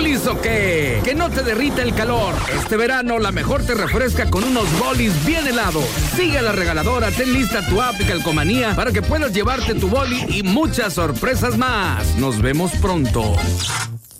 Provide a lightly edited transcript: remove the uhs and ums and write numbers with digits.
¿Bolis o qué? Que no te derrita el calor. Este verano la mejor te refresca con unos bolis bien helados. Sigue a la regaladora, ten lista tu app y Calcomanía para que puedas llevarte tu boli y muchas sorpresas más. Nos vemos pronto.